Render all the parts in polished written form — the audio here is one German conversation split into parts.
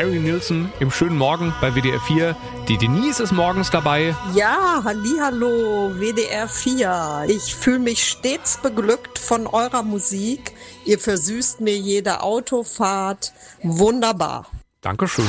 Harry Nilsson im schönen Morgen bei WDR 4. Die Denise ist morgens dabei. Ja, hallihallo, WDR 4. Ich fühle mich stets beglückt von eurer Musik. Ihr versüßt mir jede Autofahrt. Wunderbar. Dankeschön.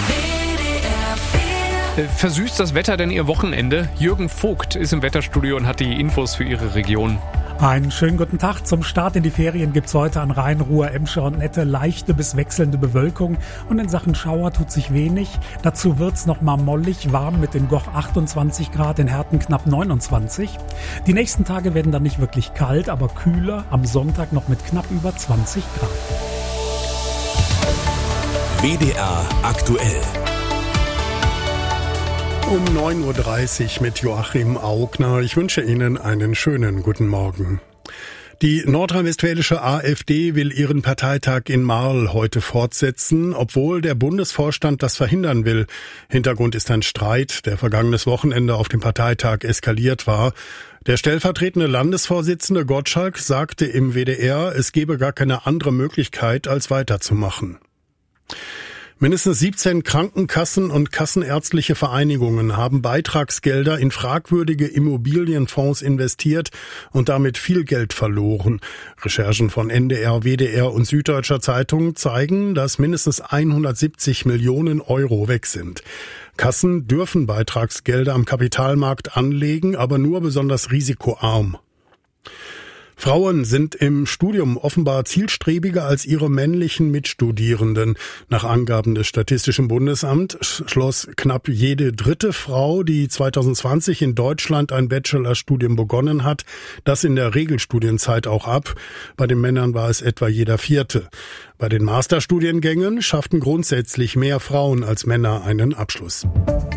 Versüßt das Wetter denn Ihr Wochenende? Jürgen Vogt ist im Wetterstudio und hat die Infos für Ihre Region. Einen schönen guten Tag. Zum Start in die Ferien gibt's heute an Rhein, Ruhr, Emscher und Nette leichte bis wechselnde Bewölkung. Und in Sachen Schauer tut sich wenig. Dazu wird's noch mal mollig warm mit in Goch 28 Grad, in Herten knapp 29. Die nächsten Tage werden dann nicht wirklich kalt, aber kühler. Am Sonntag noch mit knapp über 20 Grad. WDR aktuell. Um 9.30 Uhr mit Joachim Augner. Ich wünsche Ihnen einen schönen guten Morgen. Die nordrhein-westfälische AfD will ihren Parteitag in Marl heute fortsetzen, obwohl der Bundesvorstand das verhindern will. Hintergrund ist ein Streit, der vergangenes Wochenende auf dem Parteitag eskaliert war. Der stellvertretende Landesvorsitzende Gottschalk sagte im WDR, es gebe gar keine andere Möglichkeit, als weiterzumachen. Mindestens 17 Krankenkassen und kassenärztliche Vereinigungen haben Beitragsgelder in fragwürdige Immobilienfonds investiert und damit viel Geld verloren. Recherchen von NDR, WDR und Süddeutscher Zeitung zeigen, dass mindestens 170 Millionen Euro weg sind. Kassen dürfen Beitragsgelder am Kapitalmarkt anlegen, aber nur besonders risikoarm. Frauen sind im Studium offenbar zielstrebiger als ihre männlichen Mitstudierenden. Nach Angaben des Statistischen Bundesamts schloss knapp jede dritte Frau, die 2020 in Deutschland ein Bachelorstudium begonnen hat, das in der Regelstudienzeit auch ab. Bei den Männern war es etwa jeder vierte. Bei den Masterstudiengängen schafften grundsätzlich mehr Frauen als Männer einen Abschluss.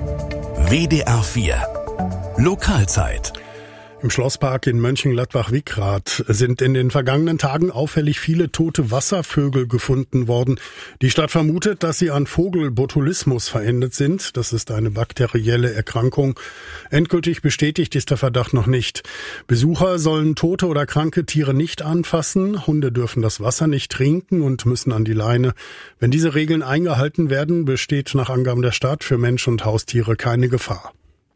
WDR 4 Lokalzeit. Im Schlosspark in Mönchengladbach-Wickrath sind in den vergangenen Tagen auffällig viele tote Wasservögel gefunden worden. Die Stadt vermutet, dass sie an Vogelbotulismus verendet sind. Das ist eine bakterielle Erkrankung. Endgültig bestätigt ist der Verdacht noch nicht. Besucher sollen tote oder kranke Tiere nicht anfassen. Hunde dürfen das Wasser nicht trinken und müssen an die Leine. Wenn diese Regeln eingehalten werden, besteht nach Angaben der Stadt für Mensch und Haustiere keine Gefahr.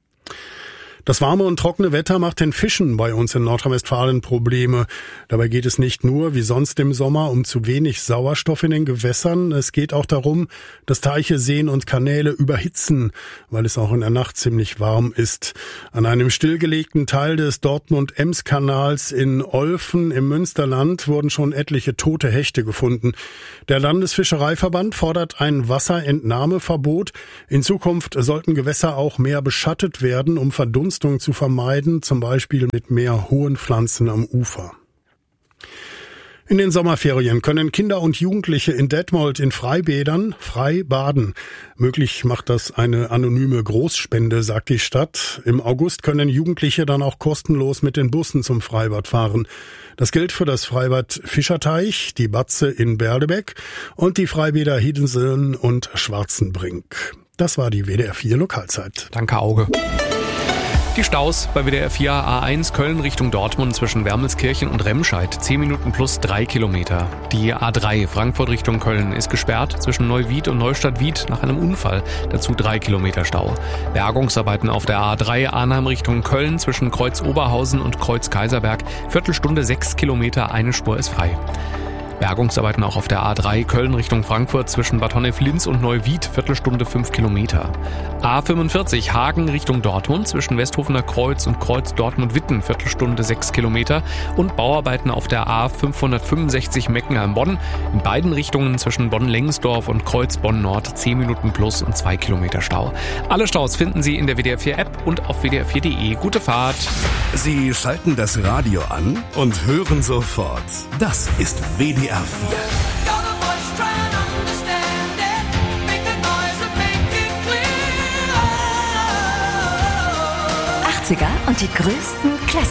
Das warme und trockene Wetter macht den Fischen bei uns in Nordrhein-Westfalen Probleme. Dabei geht es nicht nur, wie sonst im Sommer, um zu wenig Sauerstoff in den Gewässern. Es geht auch darum, dass Teiche, Seen und Kanäle überhitzen, weil es auch in der Nacht ziemlich warm ist. An einem stillgelegten Teil des Dortmund-Ems-Kanals in Olfen im Münsterland wurden schon etliche tote Hechte gefunden. Der Landesfischereiverband fordert ein Wasserentnahmeverbot. In Zukunft sollten Gewässer auch mehr beschattet werden, um Verdunstung zu vermeiden, zum Beispiel mit mehr hohen Pflanzen am Ufer. In den Sommerferien können Kinder und Jugendliche in Detmold in Freibädern frei baden. Möglich macht das eine anonyme Großspende, sagt die Stadt. Im August können Jugendliche dann auch kostenlos mit den Bussen zum Freibad fahren. Das gilt für das Freibad Fischerteich, die Batze in Berlebeck und die Freibäder Hiddensee und Schwarzenbrink. Das war die WDR 4 Lokalzeit. Danke, Auge. Die Staus bei WDR 4 A1 Köln Richtung Dortmund zwischen Wermelskirchen und Remscheid. 10 Minuten plus 3 Kilometer. Die A3 Frankfurt Richtung Köln ist gesperrt zwischen Neuwied und Neustadt-Wied nach einem Unfall. Dazu 3 Kilometer Stau. Bergungsarbeiten auf der A3 Arnhem Richtung Köln zwischen Kreuz Oberhausen und Kreuz Kaiserberg. Viertelstunde 6 Kilometer, eine Spur ist frei. Bergungsarbeiten auch auf der A3 Köln Richtung Frankfurt zwischen Bad Honnef-Linz und Neuwied, Viertelstunde 5 Kilometer. A45 Hagen Richtung Dortmund zwischen Westhofener Kreuz und Kreuz Dortmund-Witten, Viertelstunde 6 Kilometer. Und Bauarbeiten auf der A565 Meckenheim-Bonn in beiden Richtungen zwischen Bonn-Lengsdorf und Kreuz Bonn-Nord, 10 Minuten plus und 2 Kilometer Stau. Alle Staus finden Sie in der WDR 4 App und auf wdr4.de. Gute Fahrt! Sie schalten das Radio an und hören sofort. Das ist WDR 4. 80er und die größten Classics.